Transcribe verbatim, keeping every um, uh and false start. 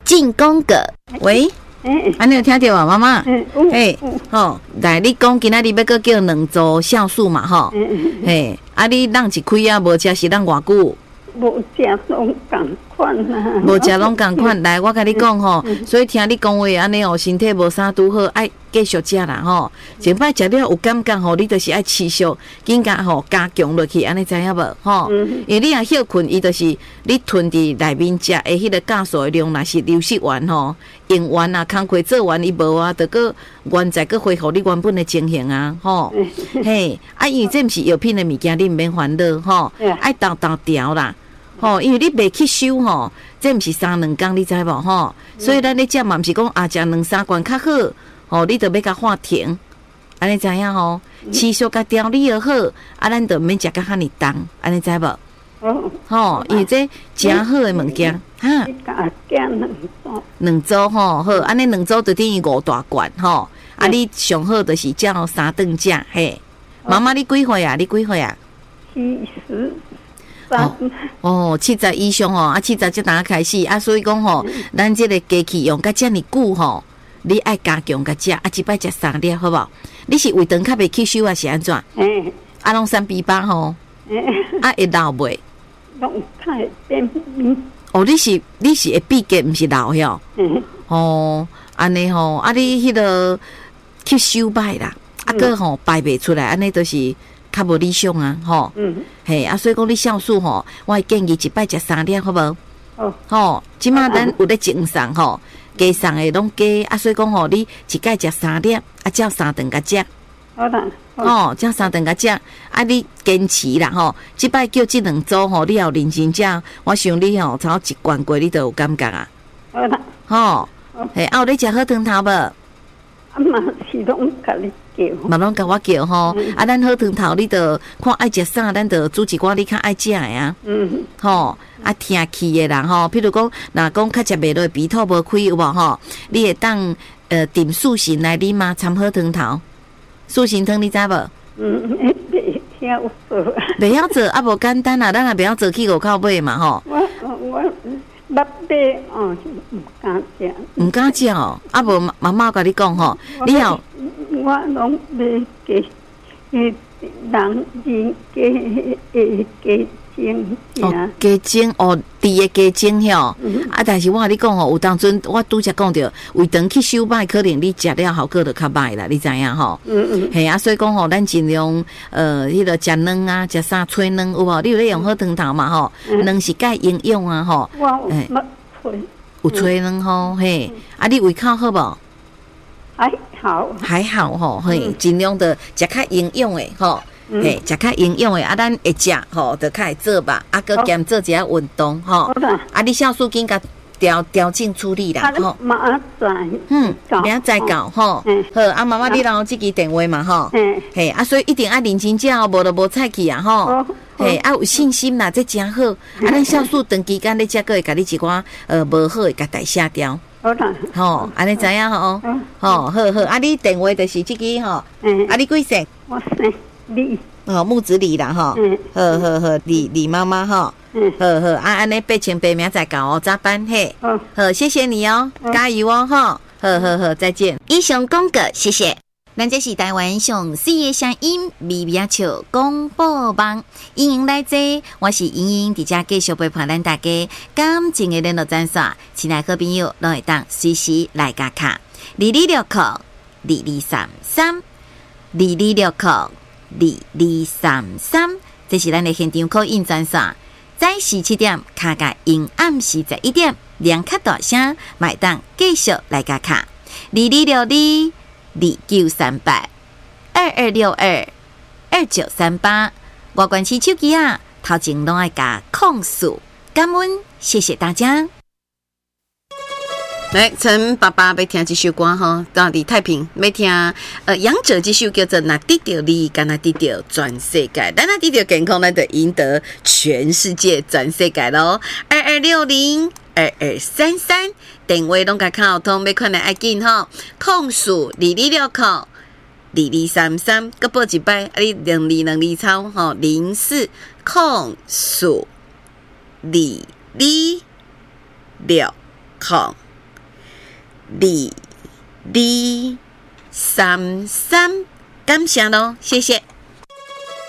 进宫格。喂，安尼有听到啊，妈妈？哎，吼，来，你讲今仔日要搁叫两组酵素嘛，吼？嘿，啊，你人一开啊，无食是人偌久？ 无食拢共款啊， 无食拢共款。来，我甲你讲吼，所以听你讲话安尼哦，身体无啥拄好，爱继续食啦吼。前摆食了有感觉吼，你就是爱持续，紧甲吼加强落去，安尼知影无吼？因为你若休困，伊就是你吞伫内面食的迄个酵素的量，若是流失完吼，用完啊，工课做完伊无啊，得个原再个恢复你原本的情形啊，吼。嘿，啊，因为这毋是药品的物件，你毋免烦恼吼，爱倒倒调啦。吼，因为你袂去收吼，这毋是三两工，你知无吼？所以咱咧食嘛，毋是讲啊，食两三罐较好，吼，你着要甲化停，安尼知影吼？持续甲调理又好，啊，咱着毋免食甲遐尼重，安尼知无？吼，因为这诚好的物件，哈。两组吼，好，安尼两组就等于五大罐吼。啊，你上好就是照三顿食，嘿。妈妈，你几岁啊？你几岁啊？ 七十。 哦, 哦，七十以上哦，啊，七十才打开始啊，所以讲吼，咱这个机器用甲遮尼久吼，你爱加强甲食，啊，一摆食三粒，好不好？你是胃肠较袂吸收啊，是安怎？嗯，啊，拢三比八吼，嗯，啊，会老袂？ 拢太便秘。 哦，你是你是会闭结，毋是老哟？嗯，哦，安尼吼，啊，你迄个吸收歹啦，啊，个吼排袂出来，安尼都是。较无理想啊，吼，嗯，嘿啊，所以讲你酵素吼，我会建议一摆食三粒，好无？哦，吼，即马咱有咧精送吼，加送的拢加啊，所以讲吼，你一摆食三粒，啊，照三顿甲食， 好啦， 哦，照三顿甲食，啊，你坚持啦吼，即摆叫即两组吼，你要认真食，我想你吼，超一罐过你都有感觉啊， 好啦， 吼，嘿，啊，有咧食好汤头无？ 啊嘛是拢甲你叫， 嘛拢甲我叫吼。嗯、啊，咱好汤头，你着看爱食啥，咱着煮一寡你较爱食的啊。嗯，吼，啊，听气的啦吼。譬如讲，若讲较食袂落，鼻吐无开有无吼？你会当呃炖素心来啉嘛，掺好汤头。素心汤你知无？嗯， 袂晓做。 袂晓做啊，无简单啊，咱也袂晓做去五口买嘛吼。 我我。捌买哦，毋敢食， 毋敢食哦。啊，无妈妈甲你讲吼，你要我拢买加诶人参加诶加精哦，加精哦，猪诶加精吼。嗯、啊，但是我甲你讲吼，有当阵我拄则讲着胃肠去收歹，可能你食了效果就较歹啦，你知影吼？嗯嗯。嘿啊，所以讲吼，咱尽量呃，迄个食卵啊，食啥吹卵有无？你有咧用好汤头嘛吼？卵是介营养啊吼。 我有捌吹。 有吹卵吼，嘿，啊，你胃口好无？ 还好。还好吼，嘿，尽量的食较营养诶吼。嘿，食较营养的啊，咱会食吼，就较会做吧，啊，佮兼做一下运动吼。啊，你酵素紧甲调调整处理啦吼。 明仔嗯，明仔搞吼。好，啊，妈妈你留这支电话嘛吼。嘿，啊，所以一定要认真食哦，无就无菜去啊吼。嘿，啊有信心啦，这真好。啊，咱酵素长期间咧食，个会甲你一寡呃无好会甲代谢掉。 好啦。 吼，安尼知影吼。吼，好好，啊，你电话就是这支吼。嗯。啊，你几岁？ 我生。李哦，木子李啦哈，嗯，好好好，李李妈妈哈，嗯，好好，啊安尼八千八名再搞哦，加班嘿，好，好，谢谢你哦，加油哦哈，好好好，再见。以上广告，谢谢。咱这是台湾上四个声音微微笑广播网，欢迎来坐，我是莹莹，伫遮继续陪伴咱大家感情的联络专线，亲爱好朋友拢会当随时来加卡，二二六扣二二三三，二二六扣。二二三三，这是咱的现场call in专线。早时七点，卡甲因暗时十一点，两卡大声，买单继续来加卡。二二六二二九三八二二六二二九三八，我关起手机啊，头前拢爱加控诉，感恩，谢谢大家。来，陈爸爸要听这首歌哈，到底太平要听呃，杨者这首叫做《那得到你，敢那得到全世界》，咱那得到健康，咱就赢得全世界、全世界咯。二二六零二二三三，电话拢甲靠通，要看来爱紧吼，控诉二二六扣二二三三，佮报一摆，啊你两二两二抄吼，零四控诉二二六扣。 二二三三，感谢咯，谢谢。